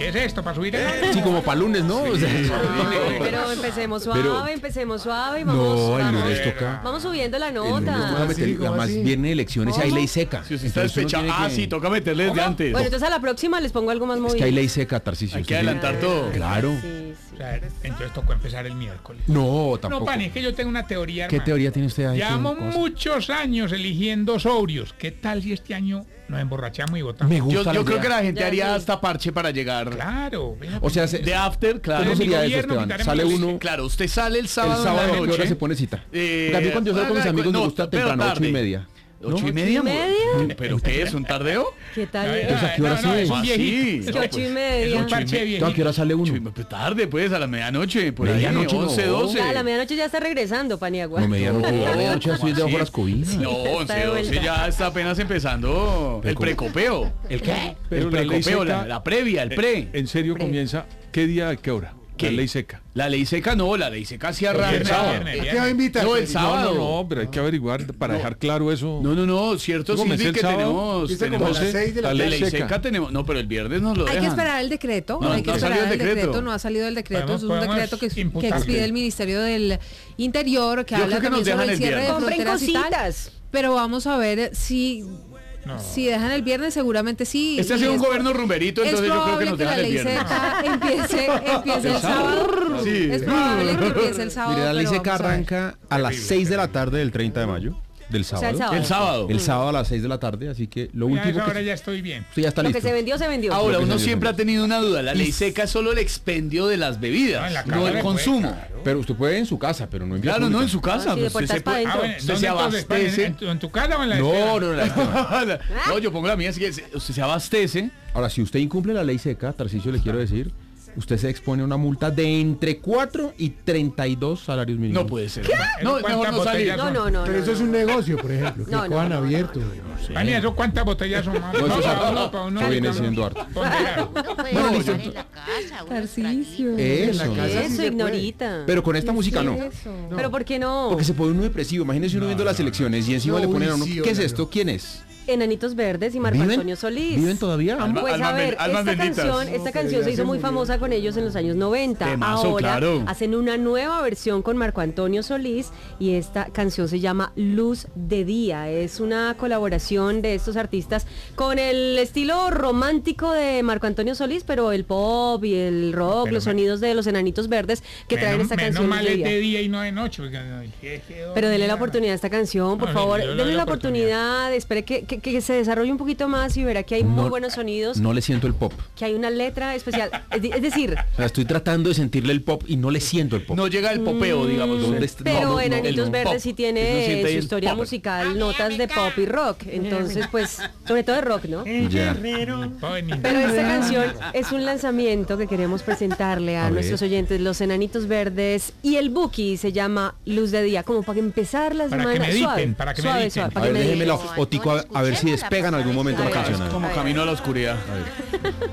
¿Qué es esto? ¿Para subir? Sí, como para lunes, ¿no? O sea, Pero empecemos suave y no, el lunes toca. Vamos subiendo la El lunes toca nota. meter, además viene elecciones y hay ley seca. Si usted está despechado, sí, toca meterle desde antes. Bueno, entonces a la próxima les pongo algo más movido. Es que hay ley seca, Tarcisio. Hay que adelantar todo. Claro. Sí. O sea, entonces tocó empezar el miércoles. No, tampoco. No, Pani, es que yo tengo una teoría, ¿Qué hermano. teoría tiene usted ahí? Llevamos ¿Qué cosa? muchos años eligiendo sobrios. ¿Qué tal si este año nos emborrachamos y votamos? Me gusta Yo creo que la gente Ya haría sí. hasta parche para llegar. Claro. Vea, O sea, De after, claro. ¿cómo mi sería eso, gobierno, Esteban? quitaremos Sale la ley uno Claro, usted sale el el sábado, en sábado, la ¿a qué hora noche. se pone cita? Porque a mí cuando yo salgo con mis amigos me gusta pero temprano, 8:30. ¿8:30? ¿8:30? amor? ¿Pero qué es? ¿Un tardeo? ¿Qué tal? Entonces, ¿a qué hora no, es? es un Ah, viejito. sí. ¿Qué 8:30? Es un parche viejito. ¿A qué hora sale uno? Pues tarde, pues, a la medianoche, por ahí, Medianoche, 11, no. 12. Ya, a la medianoche ya está regresando, Paniagua. No, medianoche, No, a medianoche ya estoy ¿cómo debajo así? de las cobijas. No, Está de 11, 12 vuelta. ya está apenas empezando el precopeo. ¿El qué? Pero El la ley precopeo, seca, la previa, el pre. ¿En serio comienza? ¿Qué día, a qué hora? ¿Qué? La ley seca. La ley seca no, la ley seca sí arranca. Viernes. No, el No, sábado. no, pero hay que averiguar para dejar claro eso. No, cierto, ¿Cómo sí, comencé el que sábado? tenemos a las 6 de la ley ley seca. seca. Tenemos, no, pero el viernes nos lo Hay dejan. que esperar el decreto, No, hay que no ha esperar salido el el decreto. decreto, no ha salido el decreto, es un Podemos decreto que imputarle. expide el Ministerio del Interior, que Yo habla creo que también nos dejan sobre el el cierre de viernes. Compren fronteras y tal, cositas. pero vamos a ver si No. si dejan el viernes seguramente sí. Este ha y sido un es gobierno rumberito, entonces yo creo que probable nos que la dejan el ley viernes. seca empiece el sábado. Sí. Es probable que empiece el sábado. Mire, la ley pero seca vamos a ver. arranca a las 6 de la tarde del 30 de mayo, del O sea, sábado. El sábado. El sábado a las 6 de la tarde, así que lo Ya a último esa hora que... ya estoy bien. Usted ya está Lo listo. que se vendió, se vendió. Ahora, Lo que uno se siempre dio. ha tenido una duda. La ley seca es solo el expendio de las No, bebidas, en la no casa el le consumo. puede, claro. Pero usted puede en su casa, pero no en vía Claro, no pública. en su casa. Ah, sí, de pues, puertas usted pa' puede- dentro. Bueno, usted ¿dónde se entonces, Pani? abastece. ¿En tu casa o en la de Esteban? No, la- No, yo pongo la mía, así que usted se abastece. Ahora, si usted incumple la ley seca, Tarcisio, le quiero decir, usted se expone a una multa de entre 4 y 32 salarios mínimos. No puede ser. ¿En No, es mejor cuántas no salir. botellas No. Pero eso es un negocio, por ejemplo, que No, no, cojan no, no, abierto. Pani, ¿eso cuántas botellas son más? No, eso es para harto. uno, para uno, Eso viene para uno. siendo harto. Ponderar. Uno puede Bueno, estar listo. en la casa, unos Tarcisio. Eso. En la casa sí Eso, se ignorita. Pero con esta música no. Pero ¿por qué no? Porque se pone uno depresivo. Imagínese uno viendo las elecciones y encima No, le ponen a uno, uy, sí, ¿qué es hola, esto? no. ¿Quién es? Enanitos Verdes y Marco ¿Viven? Antonio Solís. ¿Viven todavía? Pues a ver, almas esta benditas. canción se hizo muy famosa con ellos en los años 90. Temazo, Ahora claro. hacen una nueva versión con Marco Antonio Solís y esta canción se llama Luz de Día. Es una colaboración de estos artistas con el estilo romántico de Marco Antonio Solís, pero el pop y el rock, Pero los me- sonidos de los Enanitos Verdes que traen esta Menos canción mal Luz de es Día. de día y no de noche. Porque, Pero dele la oportunidad a esta canción, por No, favor. yo le doy Denle la la oportunidad, espere que se desarrolle un poquito más y verá que hay muy buenos sonidos, No le siento el pop. que hay una letra especial. Es decir, O sea, estoy tratando de sentirle el pop y no le siento el pop. No llega el popeo, digamos. ¿Dónde está? pero No, no, Enanitos el Verdes pop. sí Uno tiene siente ahí su el historia pop. musical, notas de pop y rock. Entonces, pues, sobre todo de rock, ¿no? Ya. Pero esta canción es un lanzamiento que queremos presentarle a A ver. nuestros oyentes, los Enanitos Verdes y el Buki se llama Luz de Día, como para empezar la Para semana que mediten, suave, para que suave, mediten. suave, A para que ver, mediten. déjeme la otico a ver si despegan en algún momento la A ver. canción. Como camino a la oscuridad.